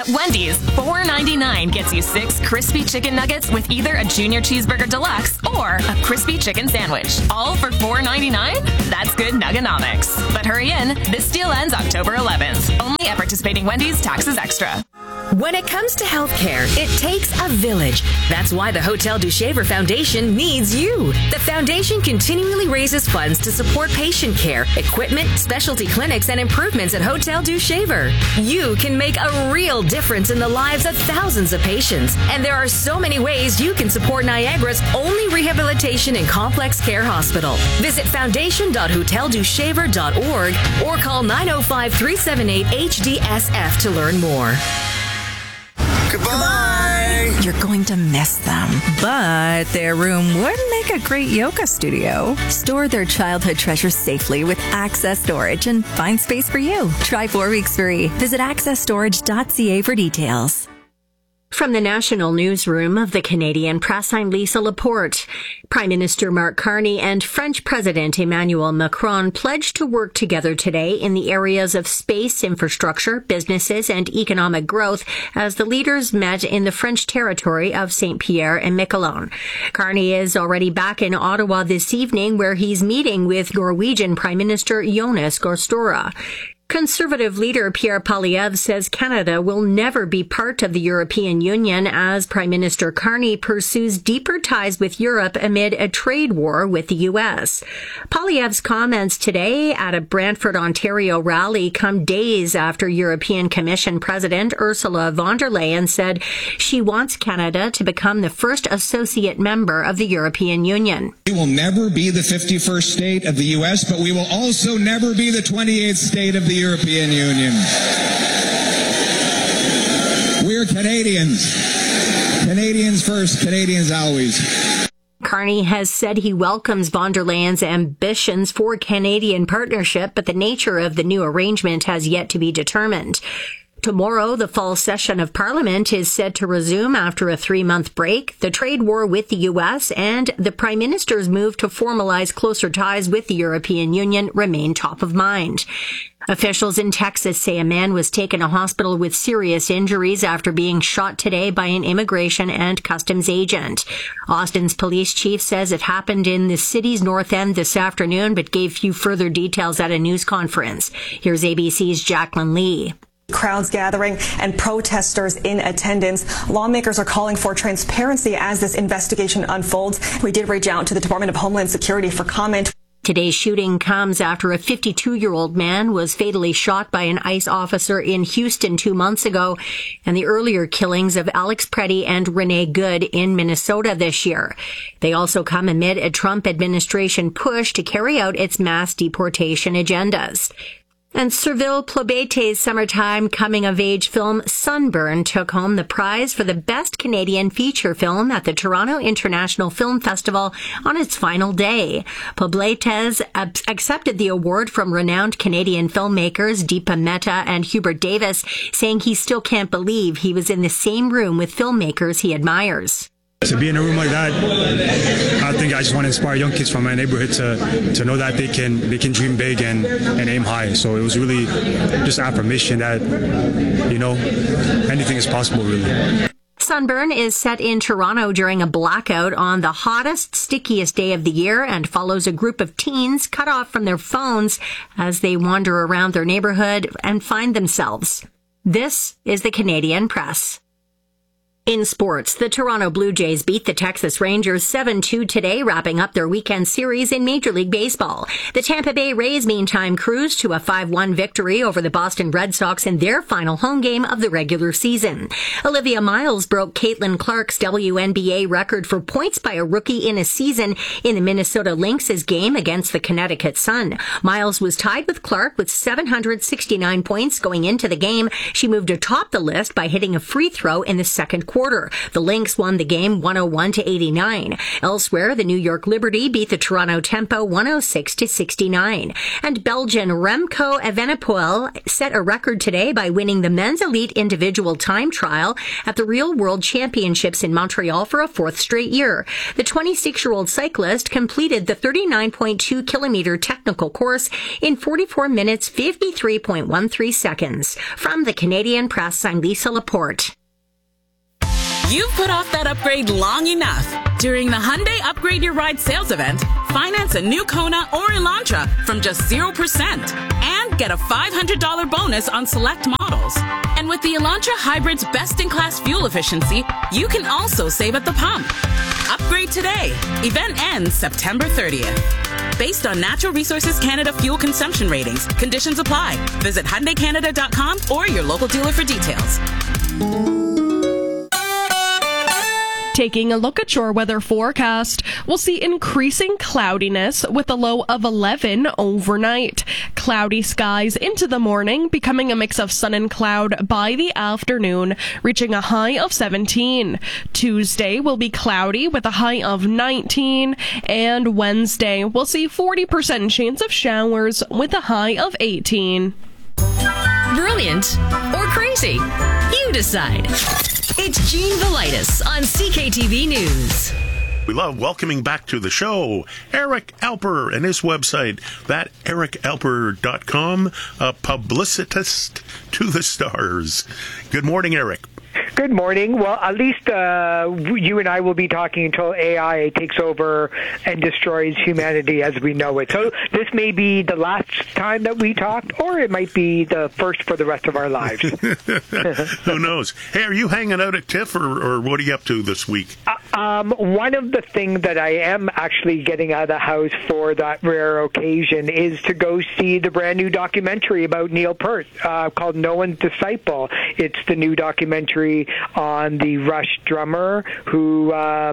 At Wendy's, $4.99 gets you 6 crispy chicken nuggets with either a Junior Cheeseburger Deluxe or a crispy chicken sandwich. All for $4.99? That's good nuggonomics. But hurry in. This deal ends October 11th. Only at participating Wendy's. Taxes extra. When it comes to healthcare, it takes a village. That's why the Hotel du Shaver Foundation needs you. The foundation continually raises funds to support patient care, equipment, specialty clinics, and improvements at Hotel du Shaver. You can make a real difference in the lives of thousands of patients. And there are so many ways you can support Niagara's only rehabilitation and complex care hospital. Visit foundation.hoteldushaver.org or call 905-378-HDSF to learn more. Goodbye. You're going to miss them, but their room would make a great yoga studio. Store their childhood treasures safely with Access Storage and find space for you. Try 4 weeks free. Visit accessstorage.ca for details. From the National Newsroom of the Canadian Press, I'm Lisa Laporte. Prime Minister Mark Carney and French President Emmanuel Macron pledged to work together today in the areas of space, infrastructure, businesses, and economic growth as the leaders met in the French territory of Saint-Pierre and Miquelon. Carney is already back in Ottawa this evening, where he's meeting with Norwegian Prime Minister Jonas Gahr Støre. Conservative leader Pierre Poilievre says Canada will never be part of the European Union as Prime Minister Carney pursues deeper ties with Europe amid a trade war with the U.S. Poilievre's comments today at a Brantford, Ontario rally come days after European Commission President Ursula von der Leyen said she wants Canada to become the first associate member of the European Union. We will never be the 51st state of the U.S., but we will also never be the 28th state of the European Union. We're Canadians. Canadians first, Canadians always. Carney has said he welcomes von der Leyen's ambitions for Canadian partnership, but the nature of the new arrangement has yet to be determined. Tomorrow, the fall session of Parliament is set to resume after a 3-month break. The trade war with the U.S. and the Prime Minister's move to formalize closer ties with the European Union remain top of mind. Officials in Texas say a man was taken to hospital with serious injuries after being shot today by an immigration and customs agent. Austin's police chief says it happened in the city's north end this afternoon, but gave few further details at a news conference. Here's ABC's Jacqueline Lee. Crowds gathering and protesters in attendance. Lawmakers are calling for transparency as this investigation unfolds. We did reach out to the Department of Homeland Security for comment. Today's shooting comes after a 52-year-old man was fatally shot by an ICE officer in Houston 2 months ago, and the earlier killings of Alex Preddy and Renee Good in Minnesota this year. They also come amid a Trump administration push to carry out its mass deportation agendas. And Serville Plobete's summertime coming-of-age film Sunburn took home the prize for the Best Canadian Feature Film at the Toronto International Film Festival on its final day. Poblete accepted the award from renowned Canadian filmmakers Deepa Mehta and Hubert Davis, saying he still can't believe he was in the same room with filmmakers he admires. To be in a room like that, I think I just want to inspire young kids from my neighborhood to know that they can dream big and aim high. So it was really just affirmation that, anything is possible, really. Sunburn is set in Toronto during a blackout on the hottest, stickiest day of the year and follows a group of teens cut off from their phones as they wander around their neighborhood and find themselves. This is the Canadian Press. In sports, the Toronto Blue Jays beat the Texas Rangers 7-2 today, wrapping up their weekend series in Major League Baseball. The Tampa Bay Rays, meantime, cruised to a 5-1 victory over the Boston Red Sox in their final home game of the regular season. Olivia Miles broke Caitlin Clark's WNBA record for points by a rookie in a season in the Minnesota Lynx' game against the Connecticut Sun. Miles was tied with Clark with 769 points going into the game. She moved atop the list by hitting a free throw in the second quarter. quarter. The Lynx won the game 101-89. Elsewhere, the New York Liberty beat the Toronto Tempo 106-69. And Belgian Remco Evenepoel set a record today by winning the men's elite individual time trial at the Real World Championships in Montreal for a fourth straight year. The 26-year-old cyclist completed the 39.2 kilometer technical course in 44 minutes, 53.13 seconds. From the Canadian Press, I'm Lisa Laporte. You've put off that upgrade long enough. During the Hyundai Upgrade Your Ride sales event, finance a new Kona or Elantra from just 0% and get a $500 bonus on select models. And with the Elantra Hybrid's best-in-class fuel efficiency, you can also save at the pump. Upgrade today. Event ends September 30th. Based on Natural Resources Canada fuel consumption ratings, conditions apply. Visit HyundaiCanada.com or your local dealer for details. Taking a look at your weather forecast, we'll see increasing cloudiness with a low of 11 overnight. Cloudy skies into the morning, becoming a mix of sun and cloud by the afternoon, reaching a high of 17. Tuesday will be cloudy with a high of 19, and Wednesday we'll see 40% chance of showers with a high of 18. Brilliant or crazy? You decide. It's Gene Velitis on CKTV News. We love welcoming back to the show Eric Alper and his website, thatericalper.com, a publicist to the stars. Good morning, Eric. Good morning. Well, at least you and I will be talking until AI takes over and destroys humanity as we know it. So this may be the last time that we talk, or it might be the first for the rest of our lives. Who knows? Hey, are you hanging out at TIFF, or what are you up to this week? One of the things that I am actually getting out of the house for that rare occasion is to go see the brand new documentary about Neil Peart called No One's Disciple. It's the new documentary on the Rush drummer who,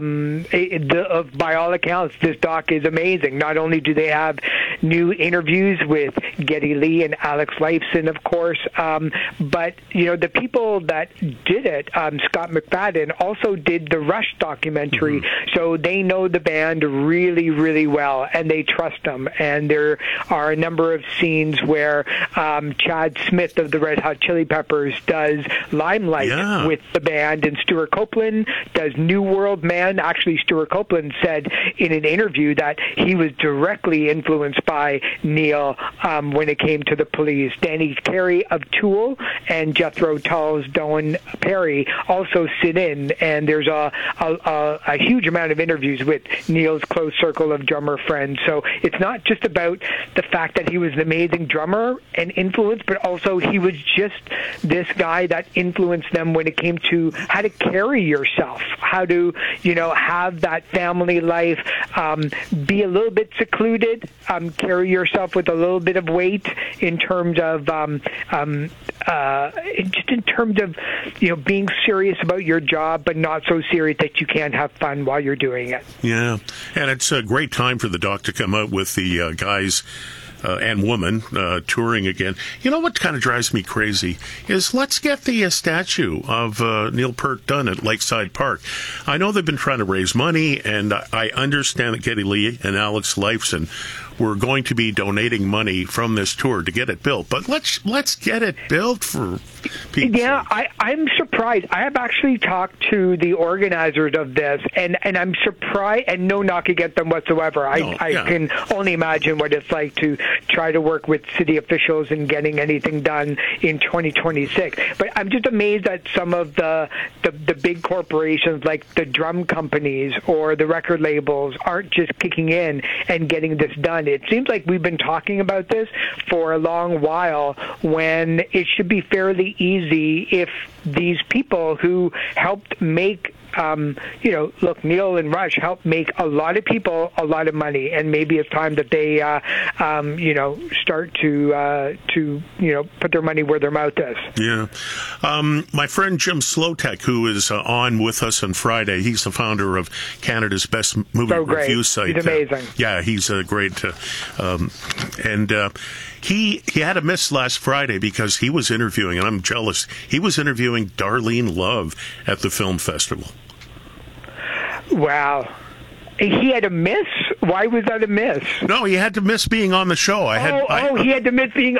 by all accounts, this doc is amazing. Not only do they have new interviews with Geddy Lee and Alex Lifeson, of course, but, you know, the people that did it, Scott McFadden, also did the Rush documentary, so they know the band really, really well, and they trust them. And there are a number of scenes where Chad Smith of the Red Hot Chili Peppers does Limelight with the band, and Stuart Copeland does New World Man. Actually, Stuart Copeland said in an interview that he was directly influenced by Neil when it came to the Police. Danny Carey of Tool and Jethro Tull's Don Perry also sit in, and there's a huge amount of interviews with Neil's close circle of drummer friends. So it's not just about the fact that he was an amazing drummer and influence, but also he was just this guy that influenced them when it came to how to carry yourself, how to, you know, have that family life, be a little bit secluded, carry yourself with a little bit of weight in terms of just in terms of, you know, being serious about your job, but not so serious that you can't have fun while you're doing it. Yeah, and it's a great time for the doc to come out with the guys and woman touring again. You know what kind of drives me crazy is let's get the statue of Neil Peart done at Lakeside Park. I know they've been trying to raise money, and I understand that Geddy Lee and Alex Lifeson were going to be donating money from this tour to get it built. But let's get it built for people. Yeah, I'm surprised. I have actually talked to the organizers of this, and I'm surprised, and no knock against them whatsoever. I can only imagine what it's like to try to work with city officials in getting anything done in 2026. But I'm just amazed that some of the big corporations like the drum companies or the record labels aren't just kicking in and getting this done. It seems like we've been talking about this for a long while when it should be fairly easy if these people who helped make look, Neil and Rush helped make a lot of people a lot of money, and maybe it's time that they, start to put their money where their mouth is. Yeah. My friend Jim Slotek, who is on with us on Friday, he's the founder of Canada's Best Movie Review site. He's amazing. He's great. He had a miss last Friday because he was interviewing, and I'm jealous, he was interviewing Darlene Love at the film festival. Wow. He had a miss? Why was that a miss? No, he had to miss being on the show. He had to miss being.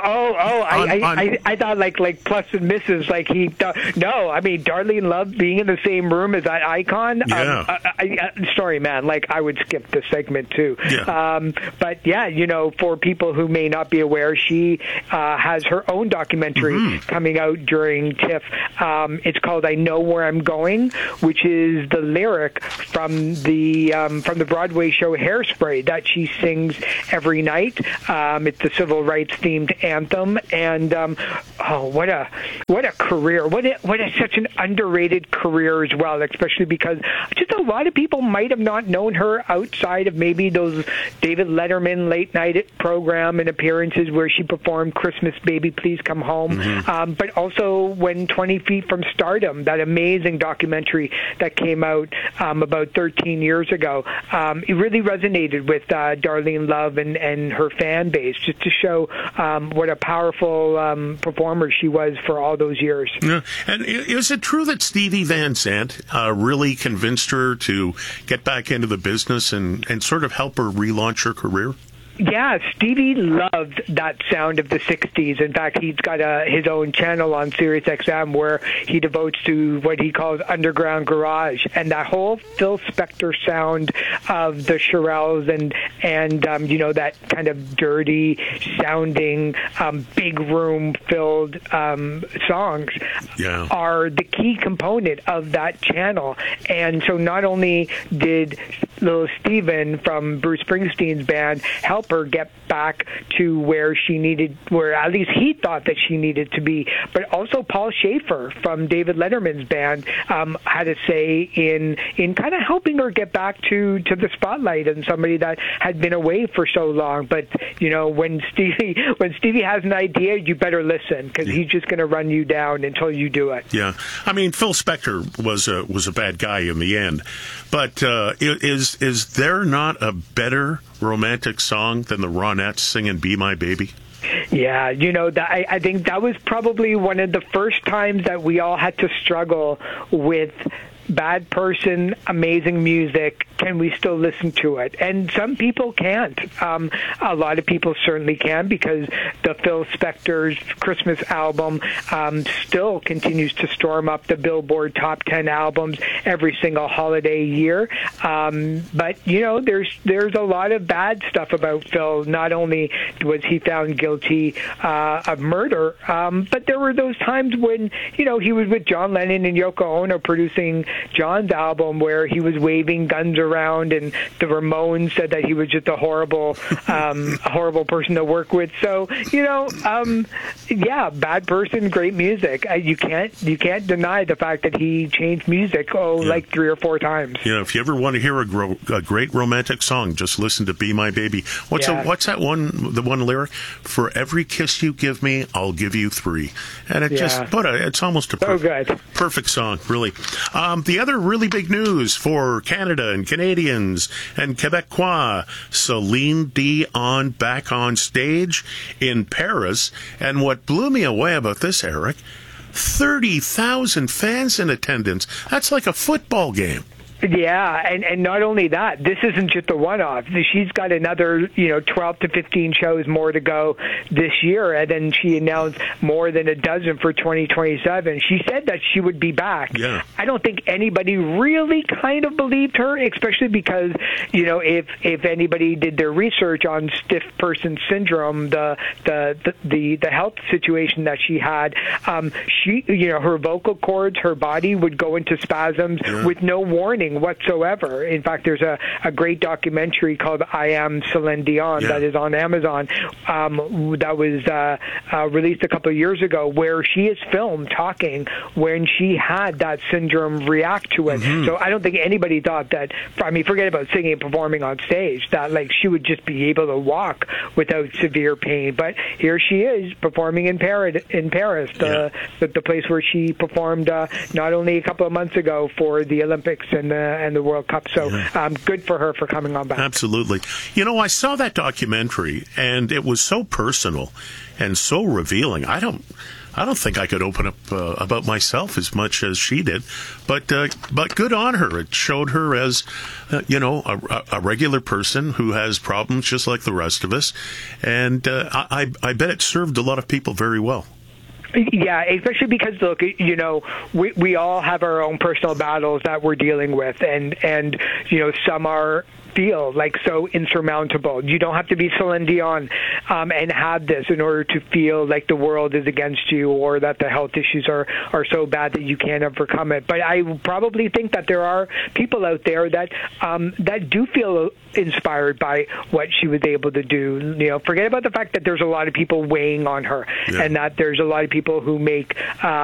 I thought like plus and misses. Like he. No, I mean Darlene Love being in the same room as that icon. Yeah. Sorry, man. Like I would skip this segment too. Yeah. But yeah, for people who may not be aware, she has her own documentary coming out during TIFF. It's called "I Know Where I'm Going," which is the lyric from the Broadway show Hairspray that she sings every night. It's the civil rights themed anthem, and what a career! What such an underrated career as well, especially because just a lot of people might have not known her outside of maybe those David Letterman late night program and appearances where she performed "Christmas Baby Please Come Home," but also when 20 Feet from Stardom, that amazing documentary that came out about 13 years ago. It really resonated with Darlene Love and her fan base, just to show what a powerful performer she was for all those years. Yeah. And is it true that Stevie Van Zandt really convinced her to get back into the business and sort of help her relaunch her career? Yeah, Stevie loved that sound of the 60s. In fact, he's got his own channel on SiriusXM where he devotes to what he calls underground garage. And that whole Phil Spector sound of the Shirelles and that kind of dirty sounding, big room filled songs are the key component of that channel. And so not only did little Steven from Bruce Springsteen's band help her get back to where at least he thought that she needed to be, but also Paul Schaefer from David Letterman's band had a say in kind of helping her get back to the spotlight, and somebody that had been away for so long. But when Stevie has an idea, you better listen, because he's just going to run you down until you do it. Yeah, I mean Phil Spector was a bad guy in the end, but is there not a better romantic song than the Ronettes singing "Be My Baby"? Yeah, I think that was probably one of the first times that we all had to struggle with bad person, amazing music. Can we still listen to it? And some people can't. A lot of people certainly can, because the Phil Spector's Christmas album still continues to storm up the Billboard top 10 albums every single holiday year. But there's a lot of bad stuff about Phil. Not only was he found guilty of murder, but there were those times when he was with John Lennon and Yoko Ono producing John's album, where he was waving guns around, and the Ramones said that he was just a horrible person to work with. So bad person, great music. You can't deny the fact that he changed music like 3 or 4 times. Yeah, if you ever want to hear a great romantic song, just listen to "Be My Baby." What's that one? The one lyric: "For every kiss you give me, I'll give you 3." And it's almost a perfect song, really. The other really big news for Canada and Canadians and Quebecois: Celine Dion back on stage in Paris. And what blew me away about this, Eric, 30,000 fans in attendance. That's like a football game. Yeah, and not only that, this isn't just a one-off. She's got another, 12 to 15 shows more to go this year, and then she announced more than a dozen for 2027. She said that she would be back. Yeah. I don't think anybody really kind of believed her, especially because, if anybody did their research on stiff person syndrome, the health situation that she had, her vocal cords, her body would go into spasms with no warning whatsoever. In fact, there's a great documentary called "I Am Celine Dion" that is on Amazon that was released a couple of years ago, where she is filmed talking when she had that syndrome react to it. So I don't think anybody thought that, forget about singing and performing on stage, that she would just be able to walk without severe pain. But here she is performing in Paris, the place where she performed not only a couple of months ago for the Olympics and and the World Cup. So good for her for coming on back. Absolutely. I saw that documentary, and it was so personal and so revealing. I don't think I could open up about myself as much as she did, but good on her. It showed her as, a regular person who has problems just like the rest of us, and I bet it served a lot of people very well. Yeah, especially because, look, we all have our own personal battles that we're dealing with, and some feel like so insurmountable. You don't have to be Celine Dion and have this in order to feel like the world is against you or that the health issues are so bad that you can't overcome it. But I probably think that there are people out there that do feel inspired by what she was able to do. Forget about the fact that there's a lot of people weighing on her and that there's a lot of people who make